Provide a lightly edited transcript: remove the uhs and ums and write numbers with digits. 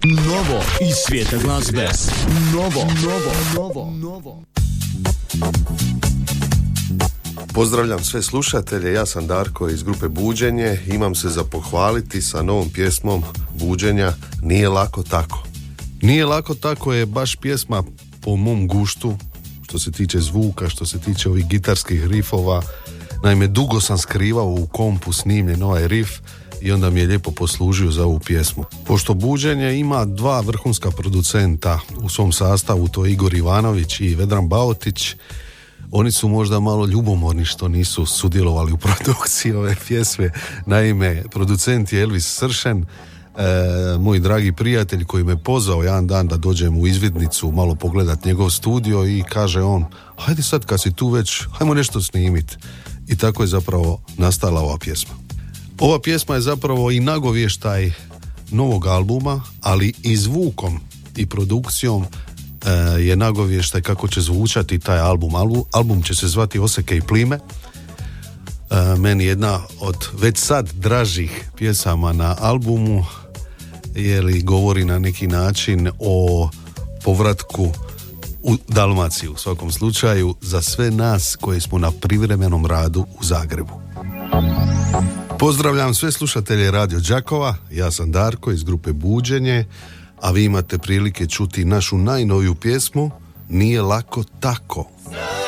Novo iz svijeta glazbe. Novo. Pozdravljam sve slušatelje, ja sam Darko iz grupe Buđenje. Imam se za pohvaliti sa novom pjesmom Buđenja Nije lako tako. Nije lako tako je baš pjesma po mom guštu, što se tiče zvuka, što se tiče ovih gitarskih rifova. Naime, dugo sam skrivao u kompu snimljen ovaj riff i onda mi je lijepo poslužio za ovu pjesmu. Pošto Buđenje ima dva vrhunska producenta u svom sastavu, to je Igor Ivanović i Vedran Baotić, oni su možda malo ljubomorni što nisu sudjelovali u produkciji ove pjesme. Naime, producent je Elvis Sršen, moj dragi prijatelj koji me pozvao jedan dan da dođem u izvidnicu malo pogledat njegov studio i kaže on, hajde sad kad si tu već, hajmo nešto snimit. I tako je zapravo nastala ova pjesma. Ova pjesma je zapravo i nagovještaj novog albuma, ali i zvukom i produkcijom je nagovještaj kako će zvučati taj album. Album će se zvati Oseke i plime. Meni jedna od već sad dražih pjesama na albumu, jer govori na neki način o povratku u Dalmaciju, u svakom slučaju za sve nas koji smo na privremenom radu u Zagrebu. Pozdravljam sve slušatelje Radio Đakova, ja sam Darko iz grupe Buđenje, a vi imate prilike čuti našu najnoviju pjesmu Nije lako tako.